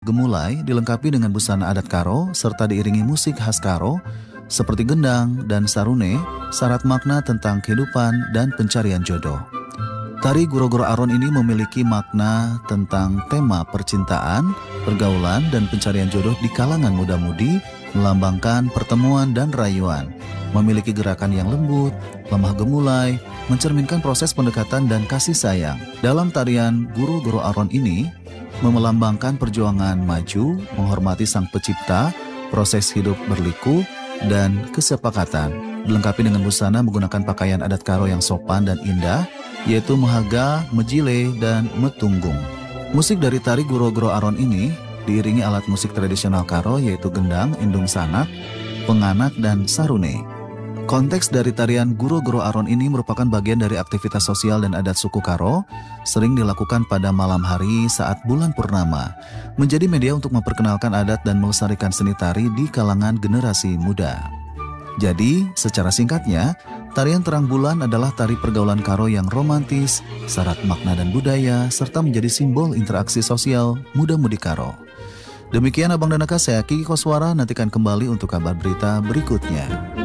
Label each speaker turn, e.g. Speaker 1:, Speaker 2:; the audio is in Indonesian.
Speaker 1: gemulai dilengkapi dengan busana adat Karo serta diiringi musik khas Karo seperti gendang dan sarune, syarat makna tentang kehidupan dan pencarian jodoh. Tari Guro-Guro Aron ini memiliki makna tentang tema percintaan, pergaulan, dan pencarian jodoh di kalangan muda-mudi, melambangkan pertemuan dan rayuan. Memiliki gerakan yang lembut, lemah gemulai, mencerminkan proses pendekatan dan kasih sayang. Dalam tarian Guro-Guro Aron ini, melambangkan perjuangan maju, menghormati sang pencipta, proses hidup berliku, dan kesepakatan. Dilengkapi dengan busana menggunakan pakaian adat Karo yang sopan dan indah, yaitu mehaga, mejile, dan metunggung. Musik dari tari Guro-Guro Aron ini diiringi alat musik tradisional Karo yaitu gendang, indung sanak, penganak, dan sarune. Konteks dari tarian Guro-Guro Aron ini merupakan bagian dari aktivitas sosial dan adat suku Karo, sering dilakukan pada malam hari saat bulan purnama, menjadi media untuk memperkenalkan adat dan melestarikan seni tari di kalangan generasi muda. Jadi, secara singkatnya, tarian terang bulan adalah tari pergaulan Karo yang romantis, syarat makna dan budaya, serta menjadi simbol interaksi sosial muda-mudi Karo. Demikian Abang dan Aka, saya Kiki Koswara, nantikan kembali untuk kabar berita berikutnya.